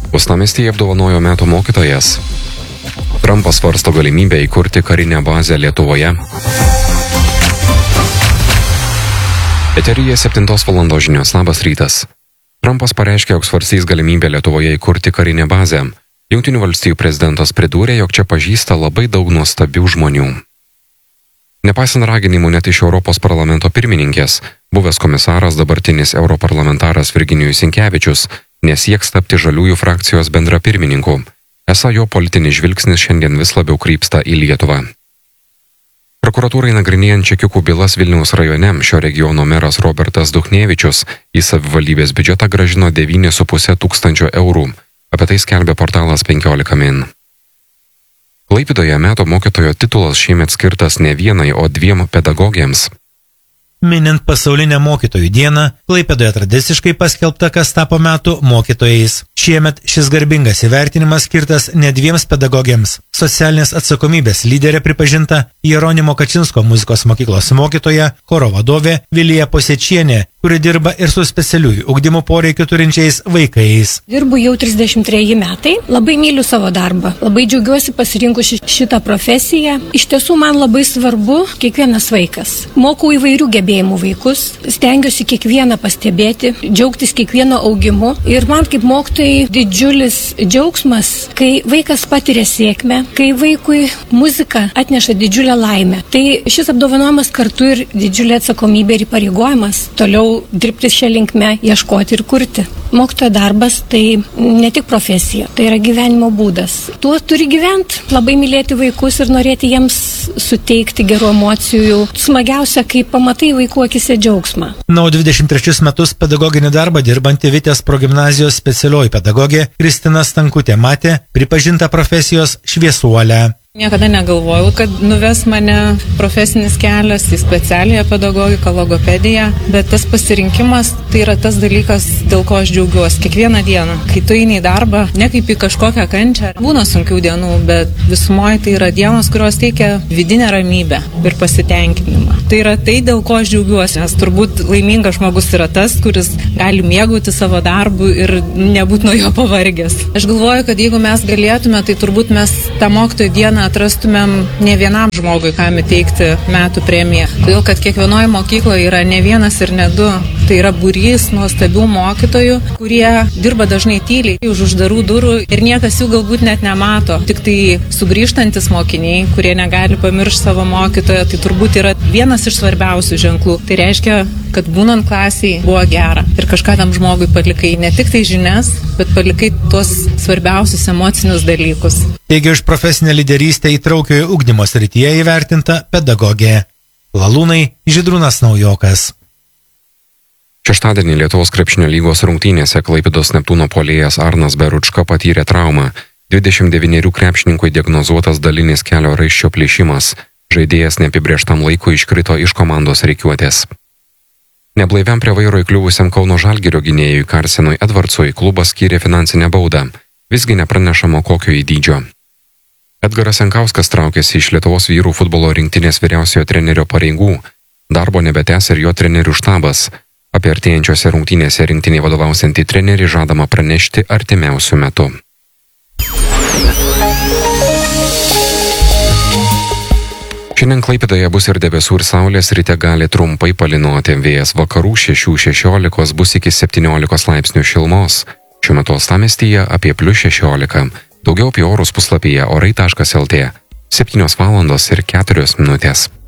Uostamiestyje apdovanojo metų mokytojas. Trumpas svarsto galimybę įkurti karinę bazę Lietuvoje. Eteryje 7 valandos žinios. Labas rytas. Trumpas pareiškė, jog svarstys galimybę Lietuvoje įkurti karinę bazę. Jungtinių valstijų prezidentas pridūrė, jog čia pažįsta labai daug nuostabių žmonių. Nepaisant raginimų net iš Europos parlamento pirmininkės, buvęs komisaras, dabartinis europarlamentaras Virginijus Sinkevičius nesieks tapti žaliųjų frakcijos bendrapirmininku. Esą jo politinis žvilgsnis šiandien vis labiau krypsta į Lietuvą. Prokuratūrai nagrinėjant čekiukų bylas Vilniaus rajone, šio regiono meras Robertas Duchnevičius į savivaldybės biudžetą grąžino 9,5 tūkstančio eurų. Apie tai skelbia portalas 15 min. Klaipėdoje metų mokytojo titulas šiemet skirtas ne vienai, o 2 pedagogėms. Minint pasaulinę mokytojų dieną, Klaipėdoje tradiciškai paskelbta, kas tapo metų mokytojais. Šiemet šis garbingas įvertinimas skirtas ne 2 pedagogėms. Socialinės atsakomybės lyderė pripažinta Jeronimo Kačinsko muzikos mokyklos mokytoja, choro vadovė Vilija Posiečienė, kuri dirba ir su specialiųjų ugdymo poreikių turinčiais vaikais. Dirbu jau 33 metai, labai myliu savo darbą, labai džiaugiuosi pasirinkus šitą profesiją. Iš tiesų man labai svarbu kiekvienas vaikas. Mokau įvairių gebėjimų vaikus, stengiuosi kiekvieną pastebėti, džiaugtis kiekvieno augimu ir man kaip mokytojai didžiulis džiaugsmas, kai vaikas patiria sėkmę, kai vaikui muzika atneša didžiulę laimę. Tai šis apdovanojimas kartu ir didžiulė atsakomybė ir įpareigojimas toliau dirbti šią linkmę, ieškoti ir kurti. Mokytojo darbas tai ne tik profesija, tai yra gyvenimo būdas. Tuo turi gyventi, labai mylėti vaikus ir norėti jiems suteikti gerų emocijų. Smagiausia, kai pamatai vaikų akise džiaugsmą. Na, o 23 metus pedagoginį darbą dirbanti Vitės progimnazijos specialioji pedagogė Kristina Stankutė Matė pripažinta profesijos šviesuolę. Niekada negalvojau, kad nuves mane profesinis kelias į specialiąją pedagogiką, logopediją, bet tas pasirinkimas tai yra tas dalykas, dėl ko aš džiaugiuosi kiekvieną dieną. Kai tu eini į darbą, ne kaip į kažkokią kančią, būna sunkių dienų, bet visumoje tai yra dienos, kurios teikia vidinę ramybę ir pasitenkinimą. Tai yra tai, dėl ko aš džiaugiuosi, nes turbūt laimingas žmogus yra tas, kuris gali mėgauti savo darbu ir nebūti nuo jo pavargęs. Aš galvoju, kad jeigu mes galėtume, tai turbūt mes tą mokytojų dieną atrastumėm ne vienam žmogui, kam įteikti metų premiją. Todėl, kad kiekvienoje mokykloje yra ne vienas ir ne 2. Tai yra būrys nuostabių mokytojų, kurie dirba dažnai tyliai už uždarų durų ir niekas jų galbūt net nemato. Tik tai sugrįžtantis mokiniai, kurie negali pamiršti savo mokytojo, tai turbūt yra vienas iš svarbiausių ženklų. Tai reiškia, kad būnant klasiai buvo gera ir kažką tam žmogui palikai ne tik tai žinias, bet palikai tuos svarbiausius emocinius dalykus. Taigi už profesinę lyderystę įtraukiojo ugdymo srityje įvertinta pedagogė. Lalūnai Žydrūnas Naujokas. Šeštadienį Lietuvos krepšinio lygos rungtynėse Klaipėdos Neptūno puolėjas Arnas Beručka patyrė traumą. 29 krepšininkui diagnozuotas dalinis kelio raiščio plyšimas. Žaidėjas neapibrėžtam laikui iškrito iš komandos rikiuotės. Neblaiviam prie vairo įkliuvusiam Kauno Žalgirio gynėjui Karsenui Edvardsui klubas skyrė finansinę baudą. Visgi nepranešama kokio dydžio. Edgaras Jankauskas traukėsi iš Lietuvos vyrų futbolo rinktinės vyriausiojo trenerio pareigų. Darbo nebetęs ir jo trenerių štabas. Apie artėjančiose rungtynėse rinktiniai vadovausiantį trenerį žadama pranešti artimiausiu metu. Šiandien Klaipėdoje bus ir debesų ir saulės, ryte gali trumpai palynoti, vėjas vakarų 6–16 bus iki 17 laipsnių šilumos. Šiuo metu uostamiestyje apie +16. Daugiau apie orus puslapyje orai.lt. 7 valandos ir 4 minutės.